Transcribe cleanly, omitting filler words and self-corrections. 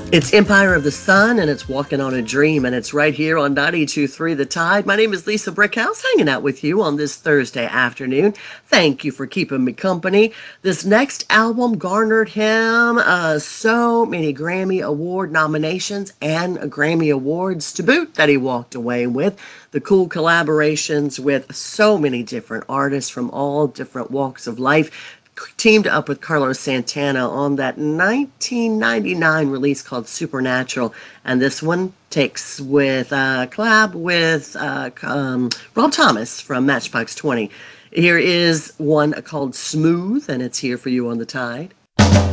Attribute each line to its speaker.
Speaker 1: It's Empire of the Sun, and it's Walking on a Dream, and it's right here on 92.3 The Tide. My name is Lisa Brickhouse, hanging out with you on this Thursday afternoon. Thank you for keeping me company. This next album garnered him so many Grammy Award nominations and Grammy Awards to boot that he walked away with. The cool collaborations with so many different artists from all different walks of life, teamed up with Carlos Santana on that 1999 release called Supernatural. And this one takes with collab with Rob Thomas from Matchbox 20. Here is one called Smooth, and it's here for you on the Tide.